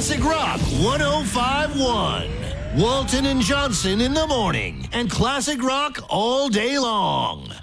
Classic Rock 105.1. Walton and Johnson in the morning, and Classic Rock all day long.